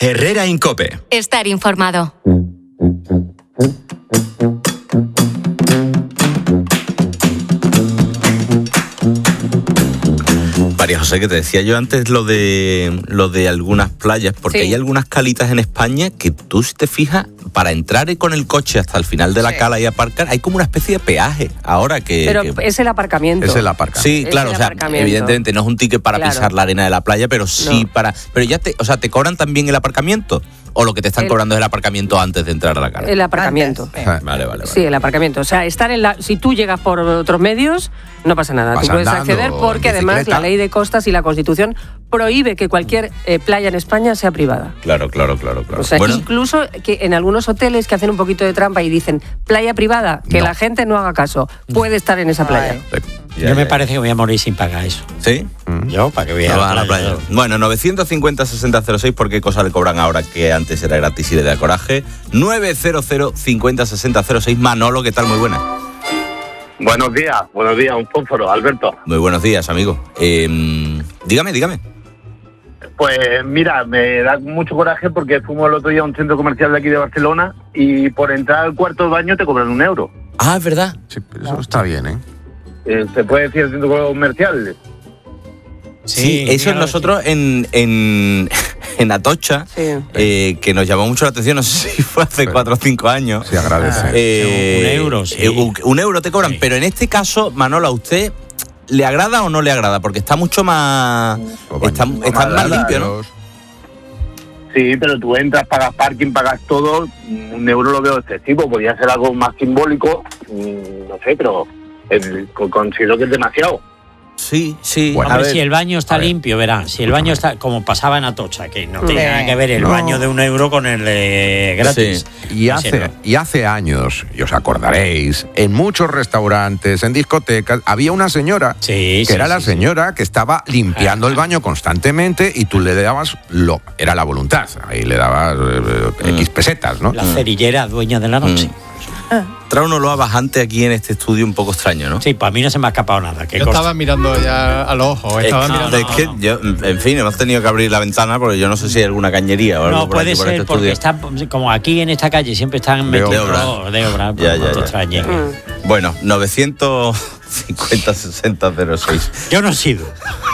Herrera en COPE. Estar informado. María José, que te decía yo antes lo de algunas playas, porque hay algunas calitas en España que tú, si te fijas, para entrar con el coche hasta el final de la cala y aparcar, hay como una especie de peaje ahora que... Pero es el aparcamiento. Es el aparcamiento. Sí, claro, o sea, evidentemente no es un ticket para pisar la arena de la playa, pero sí para... Pero ya ¿te cobran también el aparcamiento? ¿O lo que te están cobrando es el aparcamiento antes de entrar a la cala? El aparcamiento. Vale. Sí, el aparcamiento. O sea, si tú llegas por otros medios, no pasa nada. Tú puedes acceder porque además la ley de costas y la Constitución prohíbe que cualquier playa en España sea privada. Claro. O sea, incluso que en algunos hoteles que hacen un poquito de trampa y dicen playa privada, que la gente no haga caso, puede estar en esa playa. Yo me parece que voy a morir sin pagar eso. ¿Sí? Yo, para que voy a la playa. Bueno, 950-6006, ¿por qué cosa le cobran ahora que antes era gratis y le da coraje? 900-50-6006. Manolo, ¿qué tal? Muy buena. Buenos días, un fósforo, Alberto. Muy buenos días, amigo. Dígame. Pues mira, me da mucho coraje porque fuimos el otro día a un centro comercial de aquí de Barcelona y por entrar al cuarto de baño te cobran €1. Ah, es verdad. Sí, eso está bien, ¿eh? ¿Se puede decir el centro comercial? Sí, eso nosotros en Atocha, que nos llamó mucho la atención, no sé si fue hace 4 o 5 años. Se agradece. €1, sí. €1 te cobran, pero en este caso, Manolo, ¿a usted le agrada o no le agrada? Porque está mucho más... Está más limpio, ¿no? Sí, pero tú entras, pagas parking, pagas todo, €1 lo veo excesivo, podría ser algo más simbólico, no sé, pero considero que es demasiado. Sí. Bueno, si el baño está limpio, verás, si el baño está, como pasaba en Atocha, que no tiene nada que ver el baño de €1 con el de gratis. Sí. Y hace años, y os acordaréis, en muchos restaurantes, en discotecas, había una señora que era la señora que estaba limpiando el baño constantemente y tú le dabas era la voluntad, ahí le dabas X pesetas, ¿no? La cerillera dueña de la noche. Trae un olor a bajante aquí en este estudio un poco extraño, ¿no? Sí, para mí no se me ha escapado nada. Yo estaba mirando ya a los ojos. En fin, hemos tenido que abrir la ventana porque yo no sé si hay alguna cañería o algo. No, puede ser este porque están, como aquí en esta calle siempre están metidos de obra. Ya. Bueno, 950-6006. Yo no he sido.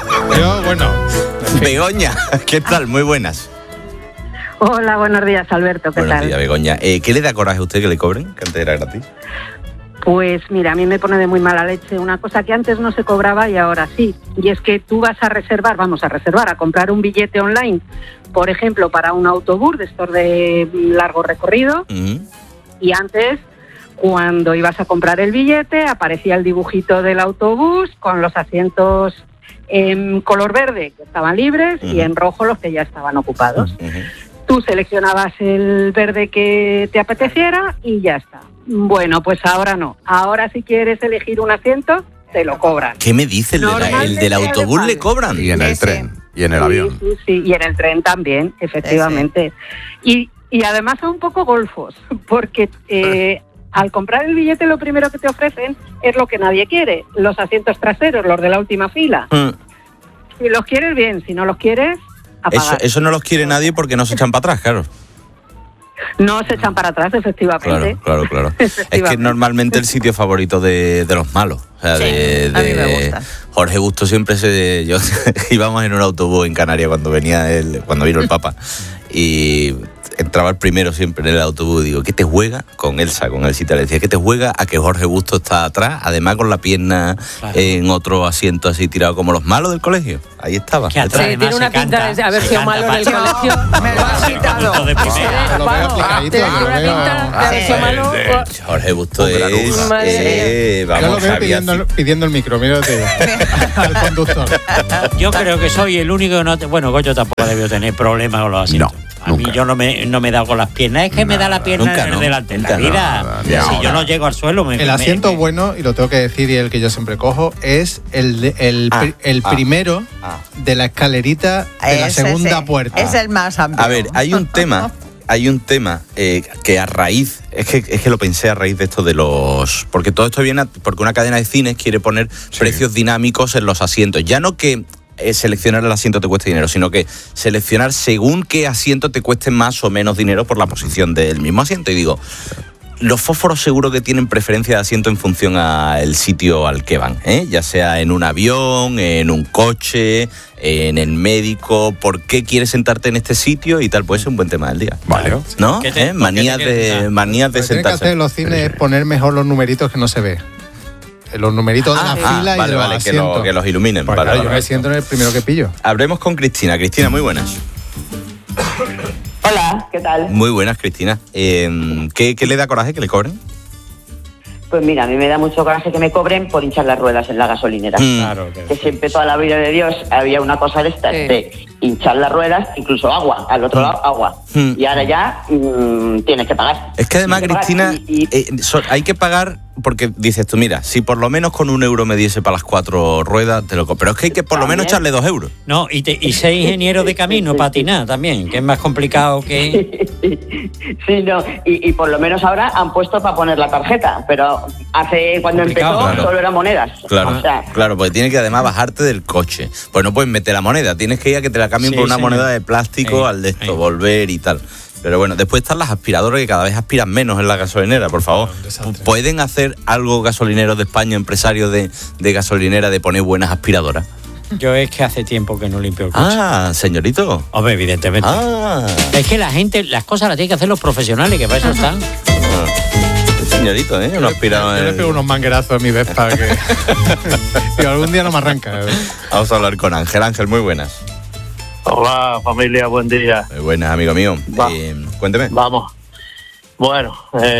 Begoña, ¿qué tal? Muy buenas. Hola, buenos días, Alberto, ¿qué tal? Buenos días, Begoña. ¿Qué le da coraje a usted que le cobren, que antes era gratis? Pues mira, a mí me pone de muy mala leche una cosa que antes no se cobraba y ahora sí. Y es que tú vamos a reservar, a comprar un billete online, por ejemplo, para un autobús de estos de largo recorrido. Y antes, cuando ibas a comprar el billete, aparecía el dibujito del autobús con los asientos en color verde que estaban libres y en rojo los que ya estaban ocupados. Tú seleccionabas el verde que te apeteciera y ya está. Bueno, pues ahora no. Ahora si quieres elegir un asiento, te lo cobran. ¿Qué me dice? ¿El del autobús le cobran? Y en el tren, y en el avión. Sí, y en el tren también, efectivamente. Y además son un poco golfos, porque al comprar el billete lo primero que te ofrecen es lo que nadie quiere, los asientos traseros, los de la última fila. Si los quieres, bien, si no los quieres... Eso no los quiere nadie porque no se echan para atrás, claro. No se echan para atrás, efectivamente. Claro. Es que normalmente el sitio favorito de los malos. O sea, a mí me gusta. Jorge Busto siempre íbamos en un autobús en Canarias cuando vino el Papa. Y entraba el primero siempre en el autobús. Digo, ¿qué te juega? Con Elsa, con Elsita le decía, ¿qué te juega a que Jorge Busto está atrás? Además con la pierna en otro asiento así tirado como los malos del colegio. Ahí estaba. Que atrás, tiene una pinta de haber sido malo en el colegio. Me lo has quitado. Jorge Busto es... Yo lo veo pidiendo el micro, mírate al conductor. Yo creo que soy el único que no... Bueno, Goyo tampoco debió tener problemas con los asientos. A mí yo no me he dado con las piernas. Es que me da la pierna delante de la vida. Si yo no llego al suelo... El asiento bueno, y lo tengo que decir, y el que yo siempre cojo, es el primero de la escalerita de la segunda puerta. Es el más amplio. A ver, hay un tema que a raíz, es que lo pensé a raíz de esto de los... Porque todo esto viene porque una cadena de cines quiere poner precios dinámicos en los asientos. Ya no que seleccionar el asiento te cueste dinero, sino que seleccionar según qué asiento te cueste más o menos dinero por la posición del mismo asiento. Y digo, los fósforos seguro que tienen preferencia de asiento en función al sitio al que van, ya sea en un avión, en un coche, en el médico. ¿Por qué quieres sentarte en este sitio? Y tal, puede ser un buen tema del día. Vale. ¿No? Manías de sentarse. Tiene que hacer en los cines es poner mejor los numeritos que no se ve. Los numeritos de la fila y de los asientos. Que los iluminen. Pues claro, yo me siento en el primero que pillo. Hablemos con Cristina. Cristina, muy buenas. Hola, ¿qué tal? Muy buenas, Cristina. ¿Qué le da coraje que le cobren? Pues mira, a mí me da mucho coraje que me cobren por hinchar las ruedas en la gasolinera. Claro. Que siempre toda la vida de Dios había una cosa de estas, de hinchar las ruedas, incluso agua, al otro lado agua. Y ahora ya tienes que pagar. Es que además, Cristina, hay que pagar porque dices tú, mira, si por lo menos con 1 euro me diese para las 4 ruedas, te lo compro. Pero es que hay que por lo menos echarle 2 euros. No, y ser ingeniero de camino, patinar también, que es más complicado que... Sí, no, y por lo menos ahora han puesto para poner la tarjeta, pero cuando empezó solo eran monedas. Claro, claro, porque tienes que además bajarte del coche. Pues no puedes meter la moneda, tienes que ir a que te la cambien por una moneda de plástico al de esto, volver y tal. Pero bueno, después están las aspiradoras que cada vez aspiran menos en la gasolinera, por favor. ¿Pueden hacer algo gasolineros de España, empresarios de gasolinera, de poner buenas aspiradoras? Yo es que hace tiempo que no limpio el coche. Ah, señorito. Hombre, evidentemente. Es que la gente, las cosas las tienen que hacer los profesionales, que para eso están. Señorito, una aspiradora. Yo le pego unos manguerazos a mi Vespa que digo, algún día no me arranca. Vamos a hablar con Ángel. Ángel, muy buenas. Hola, familia, buen día. Muy buenas, amigo mío. Cuénteme. Vamos. Bueno,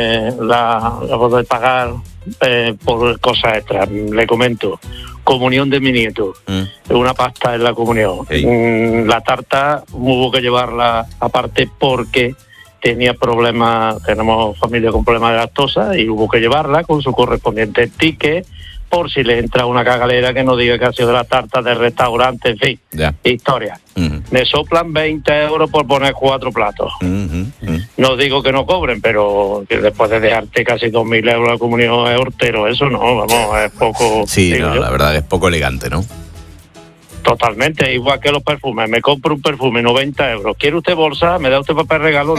la poder pagar por cosas extras. Le comento. Comunión de mi nieto. Una pasta en la comunión. La tarta hubo que llevarla aparte porque tenía problemas, tenemos familia con problemas de lactosa y hubo que llevarla con su correspondiente ticket por si le entra una cagalera que no diga que ha sido de la tarta del restaurante, en fin, historia. Me soplan 20 euros por poner 4 platos. No digo que no cobren, pero que después de dejarte casi 2.000 euros la comunión es hortero, eso no, vamos, es poco... Sí, no, la verdad es poco elegante, ¿no? Totalmente, igual que los perfumes. Me compro un perfume, 90 euros. ¿Quiere usted bolsa? Me da usted papel regalo,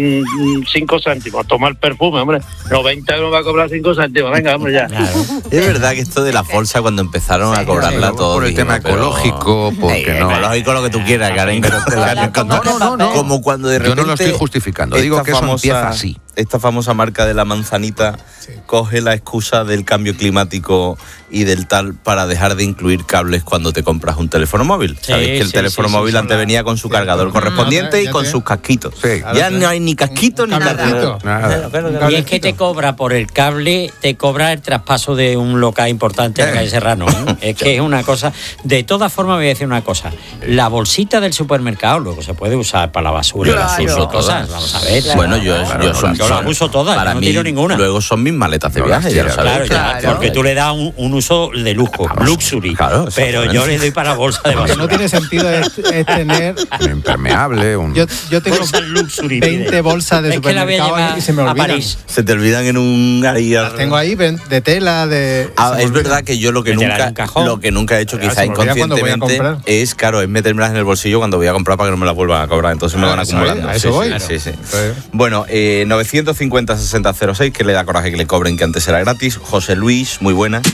5 céntimos. Toma el perfume, hombre. 90 euros va a cobrar 5 céntimos. Venga, hombre, ya. Claro. Es verdad que esto de la bolsa, cuando empezaron a cobrarla todo... Por el tema ecológico, porque no... Ecológico lo que tú quieras, Karen. No. Como cuando de repente... Yo no lo estoy justificando. Digo que eso empieza así. Esta famosa marca de la manzanita coge la excusa del cambio climático y del tal para dejar de incluir cables cuando te compras un teléfono móvil. Sabéis que el teléfono móvil antes venía con su cargador correspondiente y con sus casquitos. Ya no hay ni casquito ni cargador. Y es que te cobra por el cable, te cobra el traspaso de un local importante en la calle Serrano. Es que es una cosa... De todas formas, voy a decir una cosa. La bolsita del supermercado luego se puede usar para la basura, las cosas. Vamos a ver. Bueno, yo las uso todas, para yo no mí, tiro ninguna. Luego son mis maletas de viaje, ya lo sabes. Claro, porque tú le das un uso de lujo, luxury. Claro, pero yo le doy para bolsa de basura. Lo que no tiene sentido es tener... Un impermeable, Yo tengo 20 bolsas de supermercado y se me olvidan. Se te olvidan en un... Las tengo ahí de tela, de... es verdad que yo lo que nunca he hecho, quizá inconscientemente, es metérmelas en el bolsillo cuando voy a comprar para que no me las vuelvan a cobrar. Entonces me van acumulando. A eso voy. Sí. Bueno, 950-6006, que le da coraje que le cobren, que antes era gratis. José Luis, muy buenas.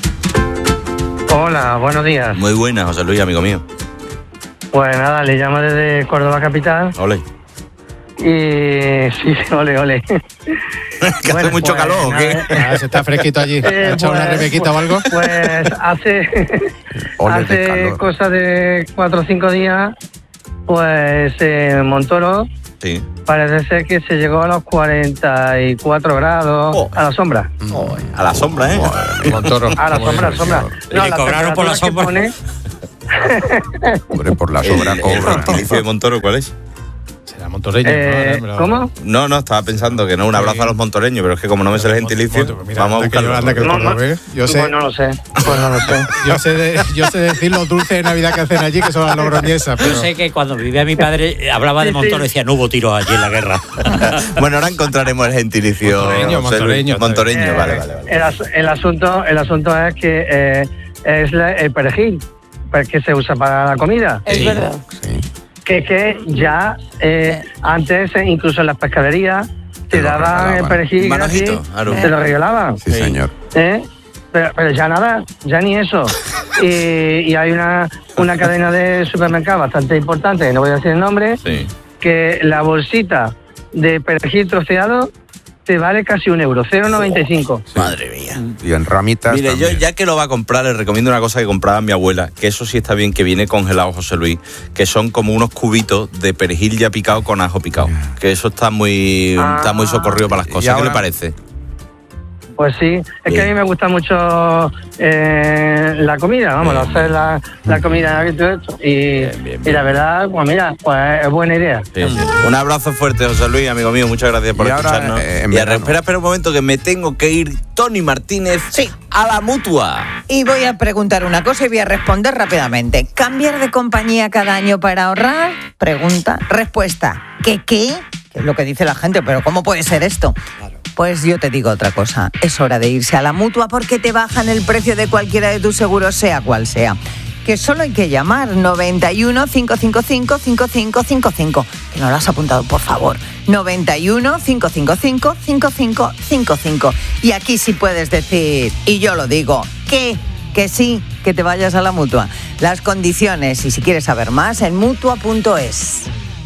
Hola, buenos días. Muy buenas, José Luis, amigo mío. Pues nada, le llamo desde Córdoba capital. Ole. Y sí, ole. ¿Que hace mucho calor o qué? ¿Se está fresquito allí? ¿Ha echado una rebequita o algo? Pues hace cosa de 4 o 5 días, pues Montoro... Sí. Parece ser que se llegó a los 44 grados a la sombra. A la sombra, ¿eh? A la sombra. No, le cobraron por la sombra. Hombre, por la sombra ¿El gentilicio de Montoro cuál es? Será montoreño. ¿Cómo? No, estaba pensando que no, un abrazo a los montoreños, pero es que como no me sé el gentilicio, vamos a buscarlo. No lo sé. Yo sé decir los dulces de Navidad que hacen allí, que son las logroñesas. Yo sé que cuando vivía mi padre hablaba de Montoro y decía, no hubo tiros allí en la guerra. Bueno, ahora encontraremos el gentilicio. Montoreño, vale. El asunto es que es el perejil. pues, que se usa para la comida. Es verdad. Sí. Que ya antes, incluso en las pescaderías, te daban el perejil gratis, te lo regalaban. Sí, señor. Pero ya nada, ya ni eso. Y hay una cadena de supermercados bastante importante, no voy a decir el nombre, que la bolsita de perejil troceado te vale casi €1, 0,95. Sí. Madre mía. Y en ramitas. Mire, también. yo ya que lo va a comprar, le recomiendo una cosa que compraba mi abuela, que eso sí está bien, que viene congelado, José Luis, que son como unos cubitos de perejil ya picado con ajo picado. Que eso está muy socorrido para las cosas. ¿Qué le parece? Pues sí, es que a mí me gusta mucho la comida, vamos, hacer la comida y todo esto. Y la verdad, pues mira, pues es buena idea. Sí. Un abrazo fuerte, José Luis, amigo mío, muchas gracias por escucharnos. Espera un momento, que me tengo que ir, Tony Martínez, a la Mutua. Y voy a preguntar una cosa y voy a responder rápidamente. ¿Cambiar de compañía cada año para ahorrar? Pregunta. Respuesta. ¿Qué? Que es lo que dice la gente, pero ¿cómo puede ser esto? Pues yo te digo otra cosa, es hora de irse a la Mutua porque te bajan el precio de cualquiera de tus seguros, sea cual sea. Que solo hay que llamar 91 555 5555. Que no lo has apuntado, por favor. 91 555 5555. Y aquí sí puedes decir, y yo lo digo, que sí, que te vayas a la Mutua. Las condiciones, y si quieres saber más, en mutua.es.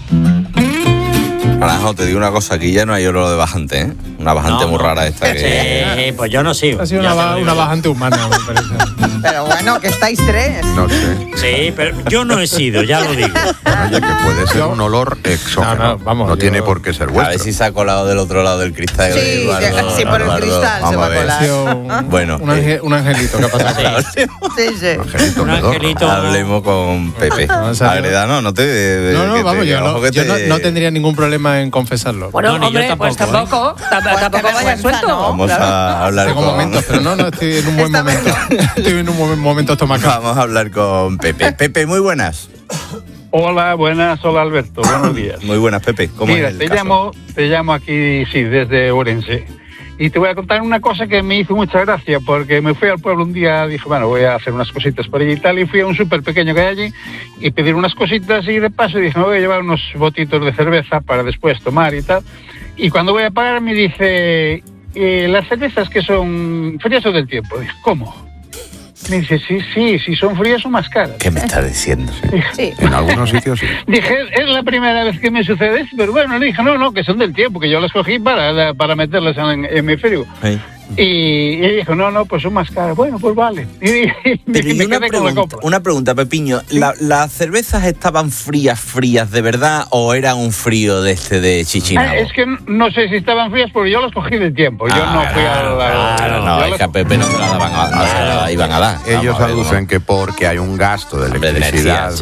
Naranjo, te digo una cosa, aquí ya no hay oro de bajante, ¿eh? Una bajante muy rara esta que... Sí, pues yo no sigo. Ha sido una bajante humana, me parece. Pero bueno, que estáis tres. No sé. Sí, pero yo no he sido, ya lo digo. Oye, que puede ser un olor exógeno. No tiene por qué ser vuestro. A ver si se ha colado del otro lado del cristal. Sí, sí, por el cristal se va a colar. Bueno. Un angelito, ¿qué ha pasado? Sí. Un angelito. Hablemos con Pepe. Agredano, no te... No, vamos, yo no tendría ningún problema en confesarlo. Bueno, hombre, pues tampoco vaya suelto. Vamos a hablar Tengo momentos, pero no, estoy en un buen momento. Estoy en un momento estomacal. Vamos a hablar con Pepe. Pepe, muy buenas. Hola, buenas. Hola, Alberto. Buenos días. Muy buenas, Pepe. ¿Cómo Mira, es el caso? te llamo aquí, sí, desde Orense. Y te voy a contar una cosa que me hizo mucha gracia, porque me fui al pueblo un día, dije, bueno, voy a hacer unas cositas por allí y tal, y fui a un súper pequeño que hay allí y pedir unas cositas, y de paso dije, me voy a llevar unos botitos de cerveza para después tomar y tal. Y cuando voy a pagar me dice, las cervezas que son frías o del tiempo. Dije, ¿cómo? Me dice, sí, son frías o más caras. ¿Qué me estás diciendo? Sí. En algunos sitios sí. Dije, es la primera vez que me sucede esto, pero bueno, le dije, no, que son del tiempo, que yo las cogí para meterlas en mi frigo. Sí. Y dijo, no, pues son más caras. Bueno, pues vale. Y me quedé con la compra. Una pregunta, Pepiño. ¿Las cervezas estaban frías de verdad o era un frío de Chichinabo? Es que no sé si estaban frías, porque yo las cogí del tiempo. Yo no fui a la... No, es que a Pepe no se la daban la iban a dar. Ellos aducen que porque hay un gasto de electricidad,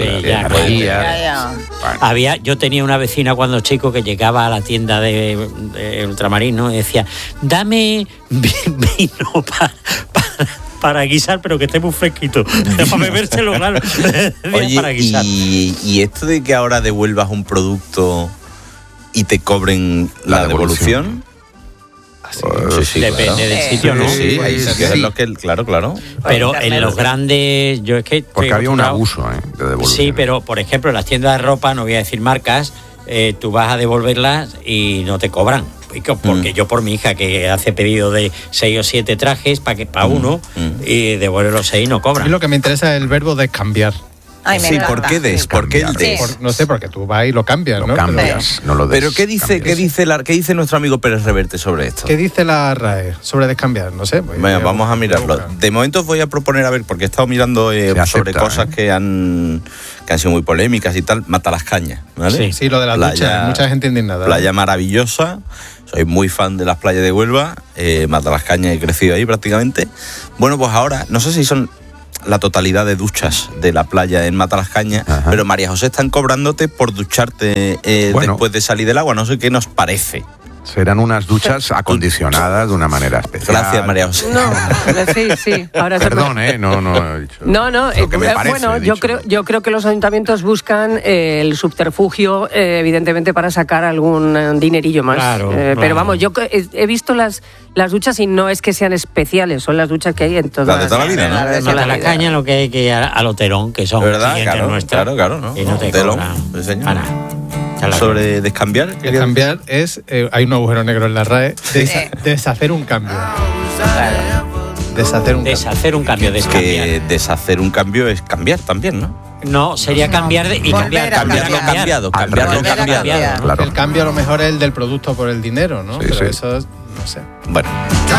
Yo tenía una vecina cuando chico que llegaba a la tienda de Ultramarino y decía, dame vino para guisar, pero que esté muy fresquito, para bebérselo, claro. Oye, para guisar. ¿Y esto de que ahora devuelvas un producto y te cobren la devolución? Sí, depende del sitio, ¿no? Sí, claro. Pero en los grandes, yo es que... Porque había un abuso de devolución. Sí, pero por ejemplo en las tiendas de ropa, no voy a decir marcas, tú vas a devolverlas y no te cobran. Porque yo por mi hija que hace pedido de 6 o 7 trajes para uno y devuelve los 6 y no cobran. A mí lo que me interesa es el verbo descambiar. Ay, sí, ¿por qué des? ¿Por qué el des? No sé, porque tú vas y lo cambias, ¿no? Cambias, no lo des. Pero ¿qué dice nuestro amigo Pérez Reverte sobre esto? ¿Qué dice la RAE sobre descambiar? No sé. Venga, vamos a mirarlo. De momento os voy a proponer, a ver, porque he estado mirando sobre cosas que han sido muy polémicas y tal. Mata las cañas, ¿vale? Sí, lo de las duchas, mucha gente indignada. Playa maravillosa. Soy muy fan de las playas de Huelva. Mata las cañas, he crecido ahí prácticamente. Bueno, pues ahora, no sé si son la totalidad de duchas de la playa en Matalascañas, pero María José están cobrándote por ducharte después de salir del agua. No sé qué nos parece. Serán unas duchas acondicionadas de una manera especial. Gracias, María José. No, sí. Ahora perdón, no he dicho. No, bueno, yo creo que los ayuntamientos buscan el subterfugio, evidentemente, para sacar algún dinerillo más. Claro. Pero vamos, yo he visto las duchas y no es que sean especiales, son las duchas que hay en todas las de toda la vida, ¿no? La caña lo que hay que ir al Oterón, que son clientes nuestros. Claro, ¿no? Y no te Otelón, cobran. señor. Sobre descambiar. Descambiar es, hay un agujero negro en la RAE, deshacer un cambio. Deshacer un cambio. Es que deshacer un cambio es cambiar también, ¿no? No, sería cambiar y cambiar. Cambiarlo cambiado. Claro. El cambio a lo mejor es el del producto por el dinero, ¿no? Pero eso, no sé. Bueno.